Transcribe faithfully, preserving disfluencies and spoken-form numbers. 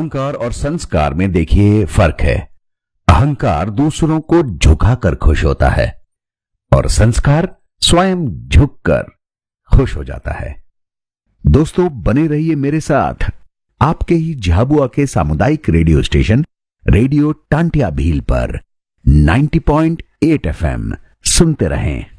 अहंकार और संस्कार में देखिए फर्क है। अहंकार दूसरों को झुकाकर खुश होता है और संस्कार स्वयं झुककर खुश हो जाता है। दोस्तों, बने रहिए मेरे साथ आपके ही झाबुआ के सामुदायिक radio station radio Tantia Bhil पर नब्बे पॉइंट आठ एफ एम। सुनते रहें।